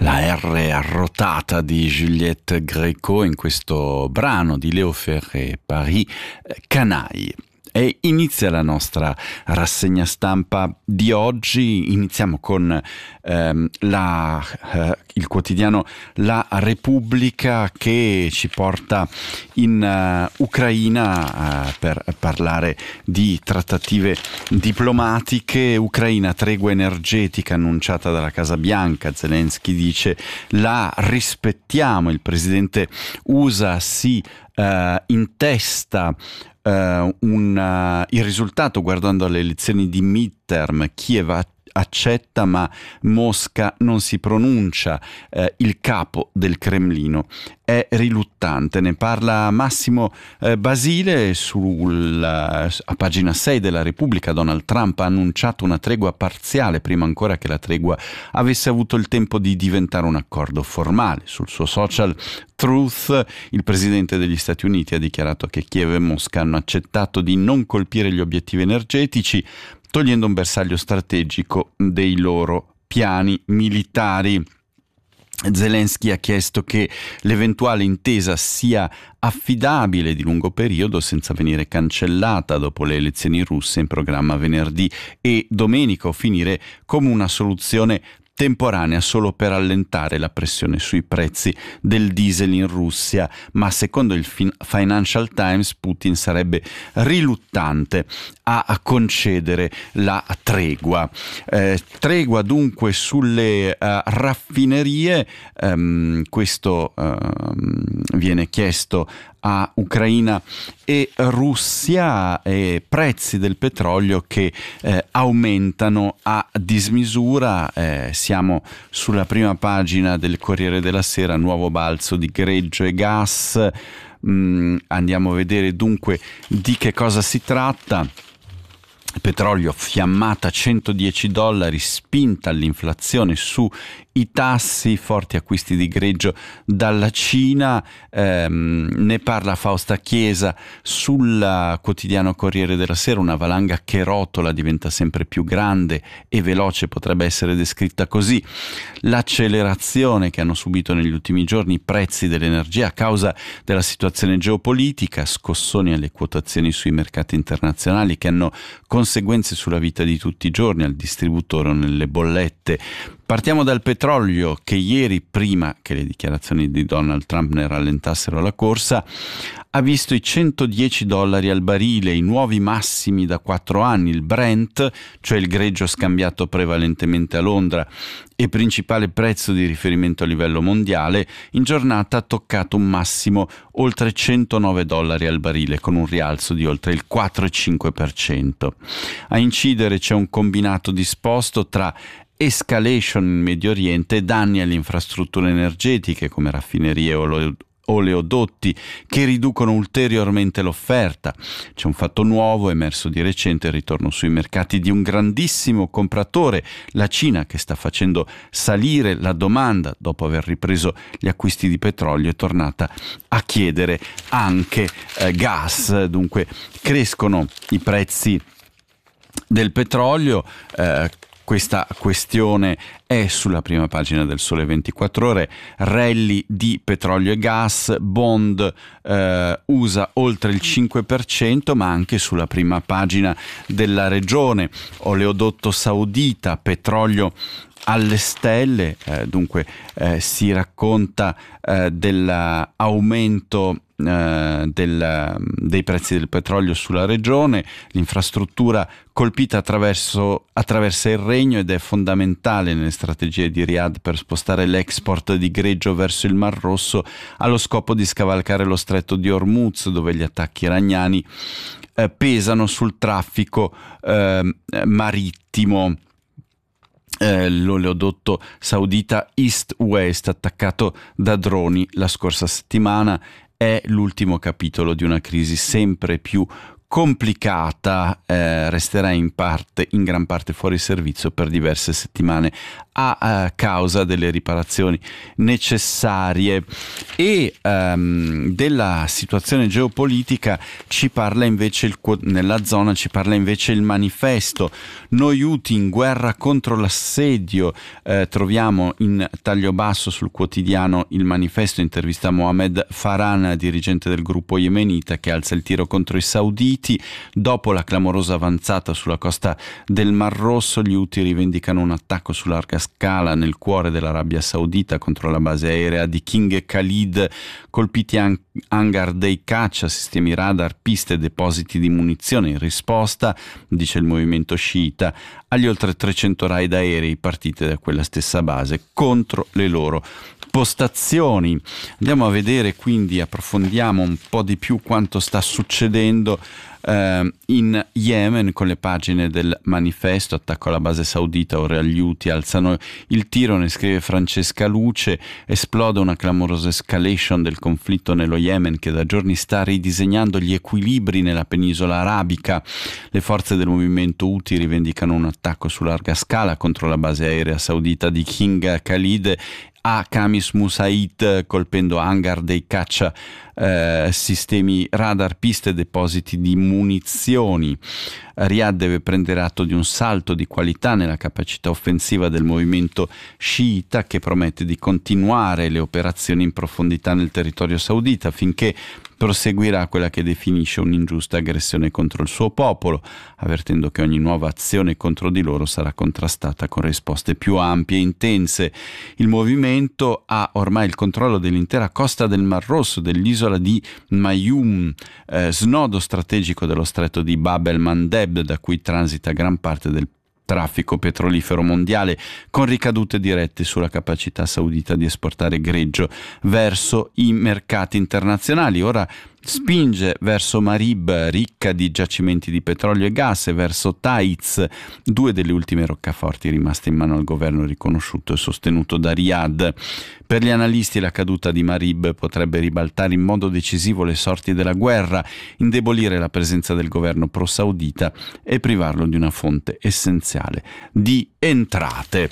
La R arrotata di Juliette Gréco in questo brano di Léo Ferré, Paris, Canaille. E inizia la nostra rassegna stampa di oggi. Iniziamo con il quotidiano La Repubblica, che ci porta in Ucraina per parlare di trattative diplomatiche. Ucraina, tregua energetica annunciata dalla Casa Bianca. Zelensky dice: la rispettiamo. Il presidente USA si intesta il risultato guardando alle elezioni di midterm. Kiev accetta ma Mosca non si pronuncia. Il capo del Cremlino è riluttante. Ne parla Massimo Basile a pagina 6 della Repubblica. Donald Trump ha annunciato una tregua parziale prima ancora che la tregua avesse avuto il tempo di diventare un accordo formale. Sul suo social Truth, il presidente degli Stati Uniti ha dichiarato che Kiev e Mosca hanno accettato di non colpire gli obiettivi energetici, togliendo un bersaglio strategico dei loro piani militari. Zelensky ha chiesto che l'eventuale intesa sia affidabile di lungo periodo senza venire cancellata dopo le elezioni russe in programma venerdì e domenica, o finire come una soluzione temporanea solo per allentare la pressione sui prezzi del diesel in Russia. Ma secondo il Financial Times Putin sarebbe riluttante a concedere la tregua. Tregua dunque sulle raffinerie. Questo viene chiesto a Ucraina e Russia, e prezzi del petrolio che aumentano a dismisura. Siamo sulla prima pagina del Corriere della Sera, nuovo balzo di greggio e gas. Andiamo a vedere dunque di che cosa si tratta. Petrolio fiammata a $110, spinta all'inflazione su i tassi, forti acquisti di greggio dalla Cina. Ne parla Fausta Chiesa sul quotidiano Corriere della Sera. Una valanga che rotola, diventa sempre più grande e veloce, potrebbe essere descritta così. L'accelerazione che hanno subito negli ultimi giorni i prezzi dell'energia a causa della situazione geopolitica, scossoni alle quotazioni sui mercati internazionali che hanno conseguenze sulla vita di tutti i giorni, al distributore o nelle bollette. Partiamo dal petrolio, che ieri, prima che le dichiarazioni di Donald Trump ne rallentassero la corsa, ha visto i $110 al barile, i nuovi massimi da 4 anni. Il Brent, cioè il greggio scambiato prevalentemente a Londra e principale prezzo di riferimento a livello mondiale, in giornata ha toccato un massimo oltre $109 al barile, con un rialzo di oltre il 4,5%. A incidere c'è un combinato disposto tra escalation in Medio Oriente e danni alle infrastrutture energetiche come raffinerie o oleodotti, che riducono ulteriormente l'offerta. C'è un fatto nuovo emerso di recente: il ritorno sui mercati di un grandissimo compratore, la Cina, che sta facendo salire la domanda. Dopo aver ripreso gli acquisti di petrolio, è tornata a chiedere anche gas. Dunque crescono i prezzi del petrolio. Questa questione è sulla prima pagina del Sole 24 Ore. Rally di petrolio e gas, bond USA oltre il 5%, ma anche sulla prima pagina della Regione. Oleodotto saudita, petrolio alle stelle. Dunque si racconta dell'aumento dei prezzi del petrolio sulla regione. L'infrastruttura colpita attraversa il Regno ed è fondamentale nelle strategie di Riyadh per spostare l'export di greggio verso il Mar Rosso, allo scopo di scavalcare lo stretto di Hormuz, dove gli attacchi iraniani pesano sul traffico marittimo. L'oleodotto saudita East-West, attaccato da droni la scorsa settimana, è l'ultimo capitolo di una crisi sempre più complicata, resterà in gran parte fuori servizio per diverse settimane a causa delle riparazioni necessarie. E della situazione geopolitica ci parla invece nella zona ci parla invece il manifesto. Noi Houthi in guerra contro l'assedio, troviamo in taglio basso sul quotidiano Il Manifesto, intervista Mohamed Farhan, dirigente del gruppo yemenita che alza il tiro contro i sauditi. Dopo la clamorosa avanzata sulla costa del Mar Rosso, gli Houthi rivendicano un attacco su larga scala nel cuore dell'Arabia Saudita contro la base aerea di King Khalid, colpiti hangar dei caccia, sistemi radar, piste e depositi di munizione in risposta, dice il movimento sciita, agli oltre 300 raid aerei partiti da quella stessa base contro le loro postazioni. Andiamo a vedere, quindi approfondiamo un po' di più quanto sta succedendo in Yemen con le pagine del manifesto. Attacco alla base saudita, ora gli Houthi alzano il tiro, ne scrive Francesca Luce. Esplode una clamorosa escalation del conflitto nello Yemen che da giorni sta ridisegnando gli equilibri nella penisola arabica. Le forze del movimento Houthi rivendicano un attacco su larga scala contro la base aerea saudita di King Khalid a Khamis Musaid, colpendo hangar dei caccia, sistemi radar, piste e depositi di munizioni. Riyadh deve prendere atto di un salto di qualità nella capacità offensiva del movimento sciita, che promette di continuare le operazioni in profondità nel territorio saudita finché proseguirà quella che definisce un'ingiusta aggressione contro il suo popolo, avvertendo che ogni nuova azione contro di loro sarà contrastata con risposte più ampie e intense. Il movimento ha ormai il controllo dell'intera costa del Mar Rosso, dell'isola di Mayum, snodo strategico dello stretto di Bab el-Mandeb, da cui transita gran parte del traffico petrolifero mondiale, con ricadute dirette sulla capacità saudita di esportare greggio verso i mercati internazionali. Ora spinge verso Marib, ricca di giacimenti di petrolio e gas, e verso Taiz, due delle ultime roccaforti rimaste in mano al governo riconosciuto e sostenuto da Riyadh. Per gli analisti la caduta di Marib potrebbe ribaltare in modo decisivo le sorti della guerra, indebolire la presenza del governo pro-saudita e privarlo di una fonte essenziale di entrate.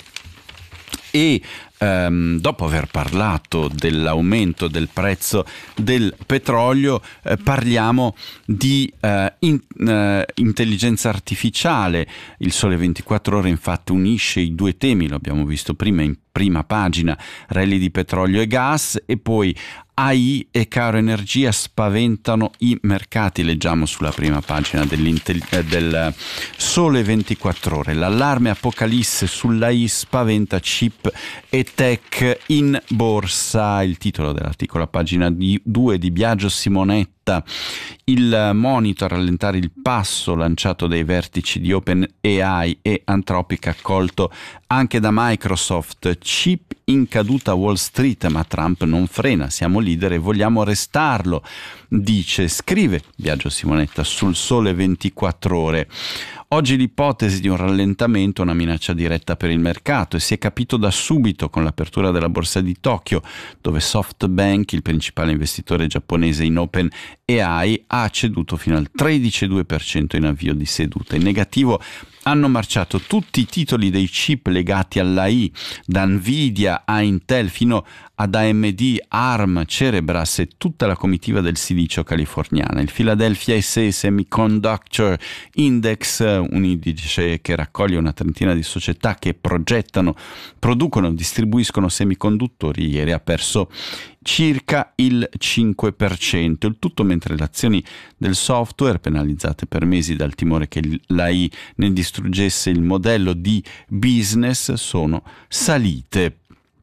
E dopo aver parlato dell'aumento del prezzo del petrolio, parliamo di intelligenza artificiale. Il Sole 24 Ore infatti unisce i due temi, lo abbiamo visto prima in prima pagina, rally di petrolio e gas, e poi AI e caro energia spaventano i mercati. Leggiamo sulla prima pagina del Sole 24 Ore. L'allarme apocalisse sull'AI spaventa chip e tech in borsa. Il titolo dell'articolo a pagina 2 di Biagio Simonetta. Il monito a rallentare il passo lanciato dai vertici di OpenAI e Anthropic, accolto anche da Microsoft. Chip in caduta a Wall Street, ma Trump non frena, siamo leader e vogliamo restarlo, scrive Biagio Simonetta sul Sole 24 Ore. Oggi l'ipotesi di un rallentamento è una minaccia diretta per il mercato, e si è capito da subito con l'apertura della borsa di Tokyo, dove SoftBank, il principale investitore giapponese in OpenAI, ha ceduto fino al 13,2% in avvio di seduta. In negativo hanno marciato tutti i titoli dei chip legati all'AI, da Nvidia a Intel fino ad AMD, ARM, Cerebras e tutta la comitiva del silicio californiana. Il Philadelphia SA Semiconductor Index, un indice che raccoglie una trentina di società che progettano, producono, distribuiscono semiconduttori, ieri ha perso circa il 5%, il tutto mentre le azioni del software, penalizzate per mesi dal timore che l'AI ne distruggesse il modello di business, sono salite.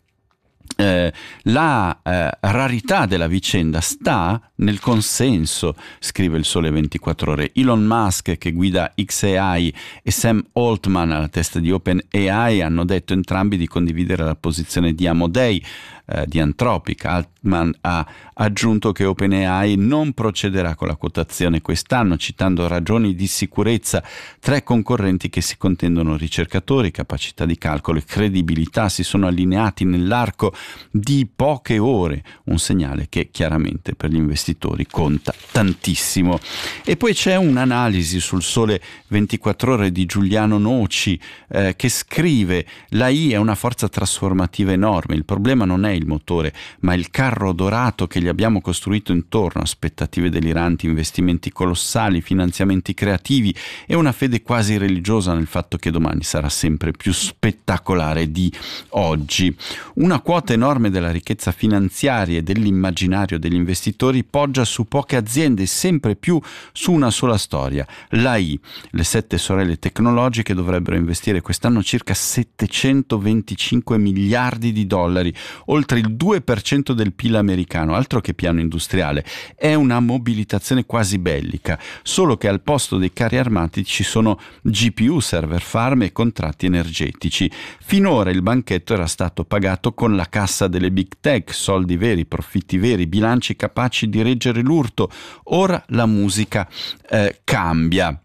La rarità della vicenda sta nel consenso, scrive il Sole 24 Ore. Elon Musk, che guida XAI, e Sam Altman, alla testa di OpenAI, hanno detto entrambi di condividere la posizione di Amodei, di Anthropic. Altman ha aggiunto che OpenAI non procederà con la quotazione quest'anno, citando ragioni di sicurezza. Tre concorrenti che si contendono ricercatori, capacità di calcolo e credibilità si sono allineati nell'arco di poche ore, un segnale che chiaramente per gli investitori investitori conta tantissimo. E poi c'è un'analisi sul Sole 24 Ore di Giuliano Noci che scrive: la I è una forza trasformativa enorme, il problema non è il motore ma il carro dorato che gli abbiamo costruito intorno, aspettative deliranti, investimenti colossali, finanziamenti creativi e una fede quasi religiosa nel fatto che domani sarà sempre più spettacolare di oggi. Una quota enorme della ricchezza finanziaria e dell'immaginario degli investitori poggia su poche aziende, sempre più su una sola storia, l'AI. Le 7 sorelle tecnologiche dovrebbero investire quest'anno circa 725 miliardi di dollari, oltre il 2% del PIL americano, altro che piano industriale. È una mobilitazione quasi bellica, solo che al posto dei carri armati ci sono GPU, server farm e contratti energetici. Finora il banchetto era stato pagato con la cassa delle big tech, soldi veri, profitti veri, bilanci capaci di reggere l'urto. Ora la musica cambia.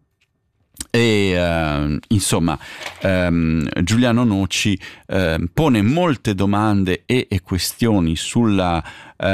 E insomma Giuliano Noci pone molte domande e questioni sulla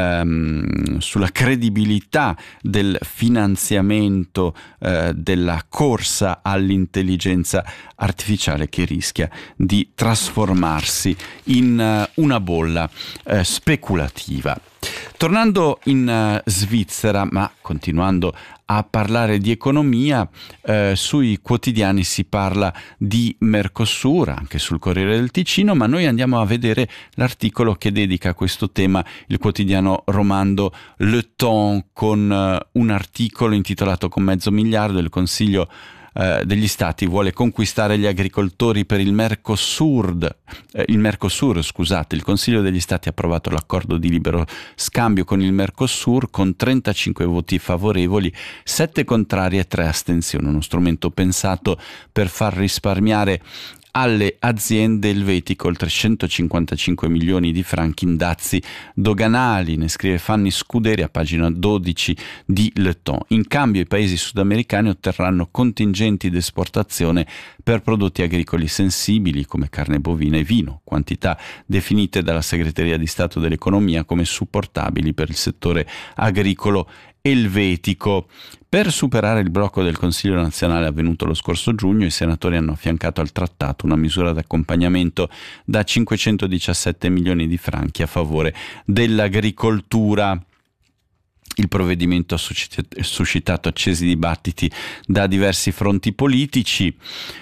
credibilità del finanziamento della corsa all'intelligenza artificiale, che rischia di trasformarsi in una bolla speculativa. Tornando in Svizzera, ma continuando a parlare di economia, sui quotidiani si parla di Mercosur, anche sul Corriere del Ticino, ma noi andiamo a vedere l'articolo che dedica a questo tema il quotidiano romando Le Temps, con un articolo intitolato "Con mezzo miliardo il Consiglio degli Stati vuole conquistare gli agricoltori per il Mercosur. Il Consiglio degli Stati ha approvato l'accordo di libero scambio con il Mercosur con 35 voti favorevoli, 7 contrari e 3 astensioni, uno strumento pensato per far risparmiare alle aziende elvetiche oltre 155 milioni di franchi in dazi doganali, ne scrive Fanny Scuderi a pagina 12 di Le Temps. In cambio i paesi sudamericani otterranno contingenti d'esportazione per prodotti agricoli sensibili come carne bovina e vino, quantità definite dalla Segreteria di Stato dell'Economia come supportabili per il settore agricolo elvetico. Per superare il blocco del Consiglio nazionale avvenuto lo scorso giugno, i senatori hanno affiancato al trattato una misura d'accompagnamento da 517 milioni di franchi a favore dell'agricoltura. Il provvedimento ha suscitato accesi dibattiti da diversi fronti politici.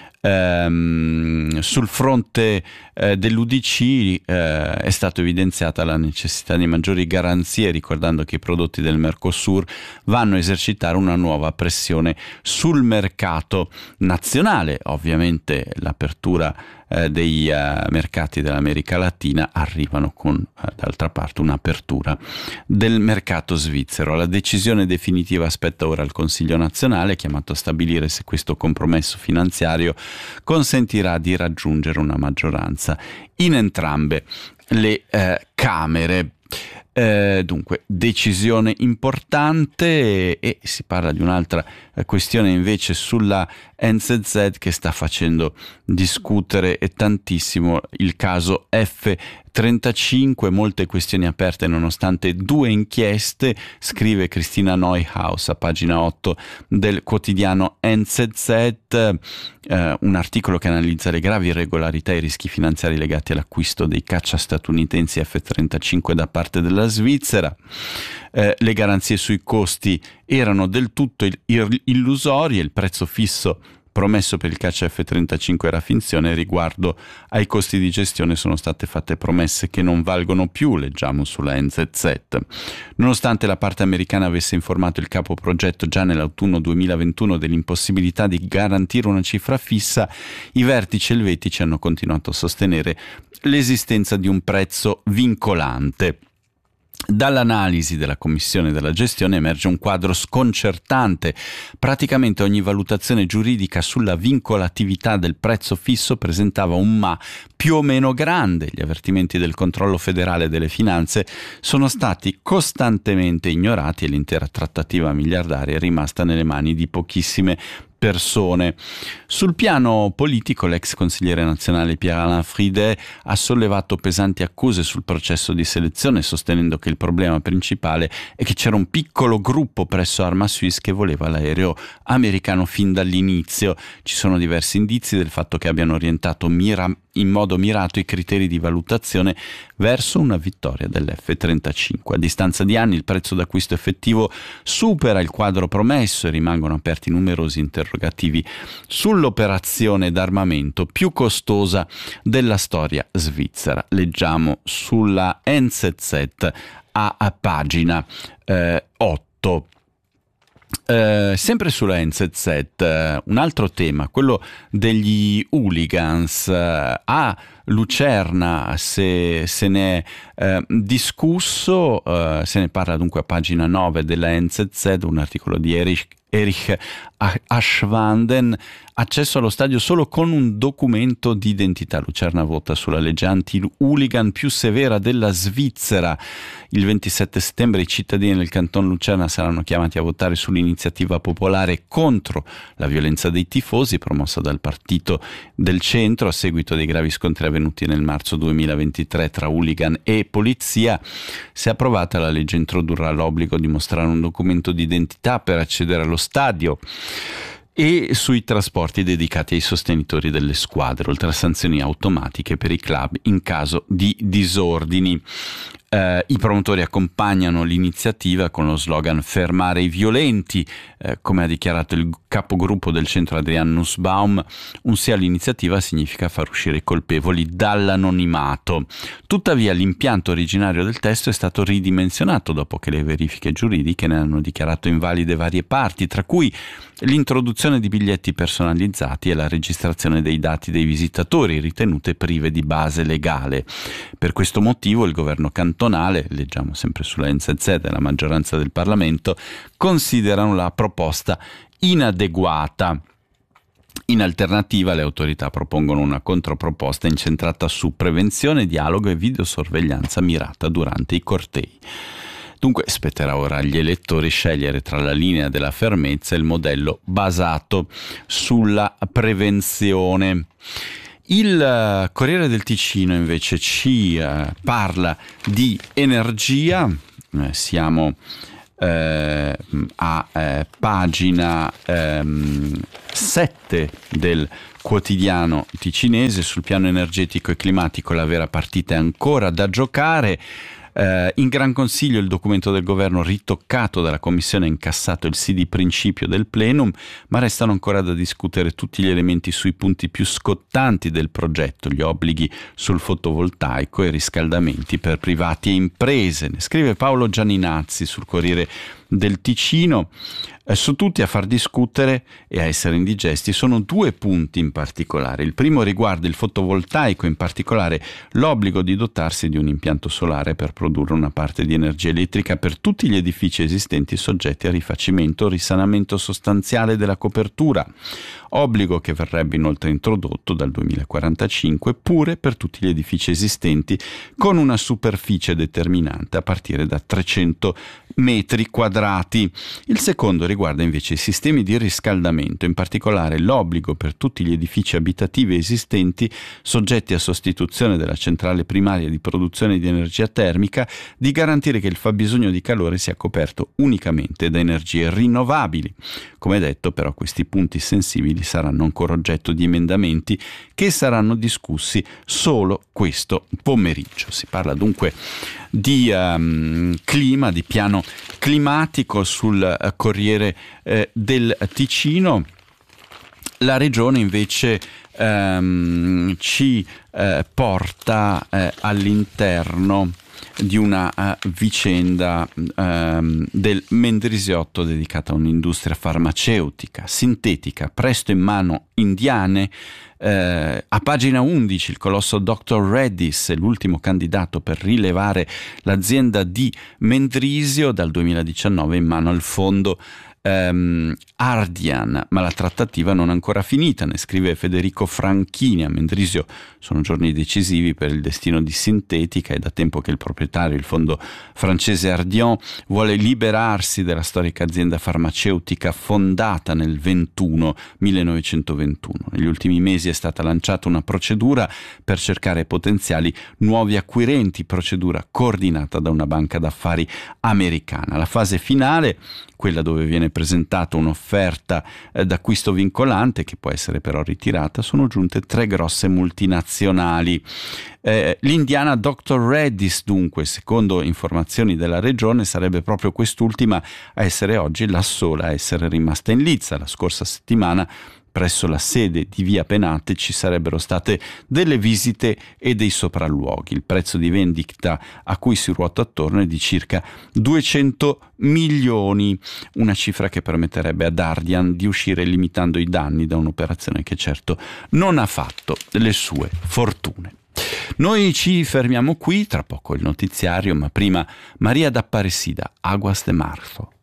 Sul fronte dell'UDC è stato evidenziata la necessità di maggiori garanzie, ricordando che i prodotti del Mercosur vanno a esercitare una nuova pressione sul mercato nazionale. Ovviamente l'apertura dei mercati dell'America Latina arrivano con d'altra parte un'apertura del mercato svizzero. La decisione definitiva aspetta ora il Consiglio nazionale, chiamato a stabilire se questo compromesso finanziario consentirà di raggiungere una maggioranza in entrambe le Camere. Dunque, decisione importante, e si parla di un'altra questione invece sulla NZZ che sta facendo discutere tantissimo, il caso F35, molte questioni aperte nonostante 2 inchieste, scrive Cristina Neuhaus a pagina 8 del quotidiano NZZ, un articolo che analizza le gravi irregolarità e i rischi finanziari legati all'acquisto dei caccia statunitensi F35 da parte della Svizzera. Le garanzie sui costi erano del tutto illusorie, il prezzo fisso promesso per il caccia F-35 era finzione, riguardo ai costi di gestione sono state fatte promesse che non valgono più, leggiamo sulla NZZ. Nonostante la parte americana avesse informato il capo progetto già nell'autunno 2021 dell'impossibilità di garantire una cifra fissa, i vertici elvetici hanno continuato a sostenere l'esistenza di un prezzo vincolante. Dall'analisi della commissione della gestione emerge un quadro sconcertante. Praticamente ogni valutazione giuridica sulla vincolatività del prezzo fisso presentava un ma più o meno grande. Gli avvertimenti del controllo federale delle finanze sono stati costantemente ignorati e l'intera trattativa miliardaria è rimasta nelle mani di pochissime persone. Sul piano politico, l'ex consigliere nazionale Pierre-Alain Fridet ha sollevato pesanti accuse sul processo di selezione, sostenendo che il problema principale è che c'era un piccolo gruppo presso Arma Suisse che voleva l'aereo americano fin dall'inizio. Ci sono diversi indizi del fatto che abbiano orientato in modo mirato i criteri di valutazione verso una vittoria dell'F-35. A distanza di anni il prezzo d'acquisto effettivo supera il quadro promesso e rimangono aperti numerosi interrogativi sull'operazione d'armamento più costosa della storia svizzera. Leggiamo sulla NZZ a pagina 8. Sempre sulla NZZ, un altro tema, quello degli hooligans. A Lucerna se ne è discusso, se ne parla dunque a pagina 9 della NZZ, un articolo di Erich Aschwanden. Accesso allo stadio solo con un documento di identità. Lucerna vota sulla legge anti-hooligan più severa della Svizzera. Il 27 settembre i cittadini del canton Lucerna saranno chiamati a votare sull'iniziativa popolare contro la violenza dei tifosi, promossa dal Partito del Centro a seguito dei gravi scontri avvenuti nel marzo 2023 tra hooligan e polizia. Se approvata, la legge introdurrà l'obbligo di mostrare un documento di identità per accedere allo stadio e sui trasporti dedicati ai sostenitori delle squadre, oltre a sanzioni automatiche per i club in caso di disordini. I promotori accompagnano l'iniziativa con lo slogan "Fermare i violenti", come ha dichiarato il capogruppo del centro Adrian Nussbaum. Un sì all'iniziativa significa far uscire i colpevoli dall'anonimato. Tuttavia l'impianto originario del testo è stato ridimensionato dopo che le verifiche giuridiche ne hanno dichiarato invalide varie parti, tra cui l'introduzione di biglietti personalizzati e la registrazione dei dati dei visitatori, ritenute prive di base legale. Per questo motivo il governo cantonale, leggiamo sempre sulla NZZ, e la maggioranza del Parlamento considerano la proposta inadeguata. In alternativa, le autorità propongono una controproposta incentrata su prevenzione, dialogo e videosorveglianza mirata durante i cortei. Dunque spetterà ora agli elettori scegliere tra la linea della fermezza e il modello basato sulla prevenzione. Il Corriere del Ticino invece ci parla di energia. Siamo a pagina 7 del quotidiano ticinese. Sul piano energetico e climatico la vera partita è ancora da giocare. In Gran Consiglio il documento del governo ritoccato dalla Commissione ha incassato il sì di principio del plenum, ma restano ancora da discutere tutti gli elementi sui punti più scottanti del progetto, gli obblighi sul fotovoltaico e riscaldamenti per privati e imprese. Ne scrive Paolo Gianninazzi sul Corriere del Ticino. Su tutti a far discutere e a essere indigesti sono due punti in particolare. Il primo riguarda il fotovoltaico, in particolare l'obbligo di dotarsi di un impianto solare per produrre una parte di energia elettrica per tutti gli edifici esistenti soggetti a rifacimento o risanamento sostanziale della copertura, obbligo che verrebbe inoltre introdotto dal 2045 pure per tutti gli edifici esistenti con una superficie determinante a partire da 300 metri quadrati. Il secondo riguarda invece i sistemi di riscaldamento, in particolare l'obbligo per tutti gli edifici abitativi esistenti soggetti a sostituzione della centrale primaria di produzione di energia termica di garantire che il fabbisogno di calore sia coperto unicamente da energie rinnovabili. Come detto, però, questi punti sensibili saranno ancora oggetto di emendamenti che saranno discussi solo questo pomeriggio. Si parla dunque di clima, di piano climatico sul Corriere del Ticino. La regione invece ci porta all'interno di una vicenda del Mendrisiotto dedicata a un'industria farmaceutica sintetica presto in mano indiane. A pagina 11 il colosso Dr. Reddy's è l'ultimo candidato per rilevare l'azienda di Mendrisio, dal 2019 in mano al fondo Ardian, ma la trattativa non è ancora finita, ne scrive Federico Franchini. A Mendrisio sono giorni decisivi per il destino di Sintetica. È da tempo che il proprietario, il fondo francese Ardian, vuole liberarsi della storica azienda farmaceutica fondata nel 1921. Negli ultimi mesi è stata lanciata una procedura per cercare potenziali nuovi acquirenti, procedura coordinata da una banca d'affari americana. La fase finale, quella dove viene presentata un'offerta d'acquisto vincolante, che può essere però ritirata, sono giunte 3 grosse multinazionali. L'indiana Dr. Reddy's, dunque, secondo informazioni della regione, sarebbe proprio quest'ultima a essere oggi la sola a essere rimasta in lizza. La scorsa settimana presso la sede di Via Penate ci sarebbero state delle visite e dei sopralluoghi. Il prezzo di vendita a cui si ruota attorno è di circa 200 milioni, una cifra che permetterebbe ad Ardian di uscire limitando i danni da un'operazione che certo non ha fatto le sue fortune. Noi ci fermiamo qui, tra poco il notiziario, ma prima Maria d'Apparecida, Aguas de Marzo.